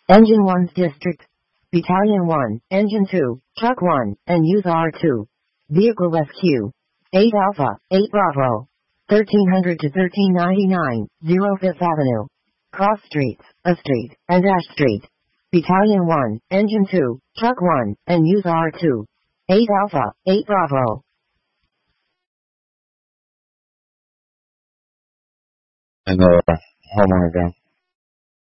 Engine 1's District. Battalion 1, Engine 2, Truck 1, and use R2. Vehicle Rescue. 8 Alpha, 8 Bravo. 1300 to 1399, 05th Avenue. Cross Streets, A Street, and Ash Street. Battalion 1, Engine 2, Truck 1, and use R2. 8 Alpha, 8 Bravo. And homeowner down.